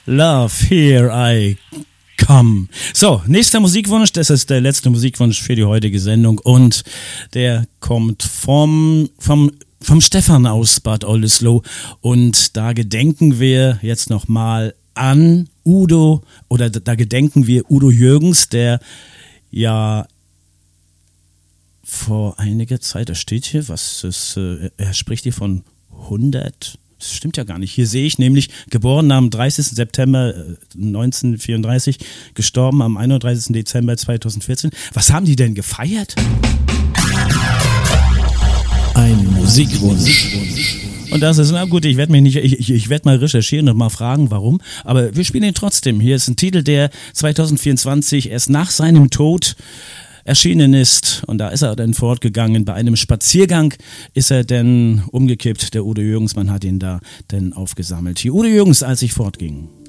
Love, here I come. So, nächster Musikwunsch, das ist der letzte Musikwunsch für die heutige Sendung und der kommt vom Stefan aus Bad Oldesloe und da gedenken wir jetzt nochmal an Udo, oder da gedenken wir Udo Jürgens, der ja vor einiger Zeit, da steht hier, er spricht hier von 100, das stimmt ja gar nicht, hier sehe ich nämlich, geboren am 30. September 1934, gestorben am 31. Dezember 2014. Was haben die denn gefeiert? Ein Musikwunsch. Und das ist, na gut, ich werde mal recherchieren und mal fragen, warum, aber wir spielen ihn trotzdem. Hier ist ein Titel, der 2024 erst nach seinem Tod erschienen ist und da ist er dann fortgegangen. Bei einem Spaziergang ist er dann umgekippt, der Udo Jürgens, man hat ihn da dann aufgesammelt. Hier Udo Jürgens, als ich fortging.